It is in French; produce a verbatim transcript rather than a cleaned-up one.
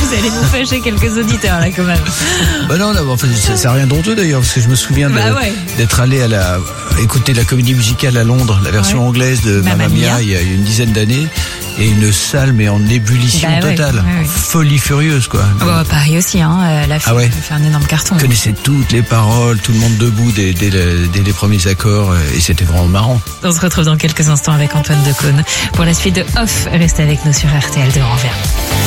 Vous allez vous fâcher quelques auditeurs là quand même. Bah non, non, enfin, ça sert à rien d'honteux d'ailleurs, parce que je me souviens de, Bah ouais. d'être allé à la écouter la comédie musicale à Londres, la version Ouais. anglaise de Mamma Mamma Mia, Mia. il y a une dizaine d'années, et une salle mais en ébullition Bah ouais, totale, ouais, ouais. folie furieuse quoi. Bon, Paris aussi, hein, euh, la fille Ah ouais. a fait un énorme carton. On connaissait toutes les paroles, tout le monde debout dès, dès, le- dès les premiers accords, et c'était vraiment marrant. On se retrouve dans quelques instants avec Antoine Decaune pour la suite de Off. Restez avec nous sur R T L de Anvers.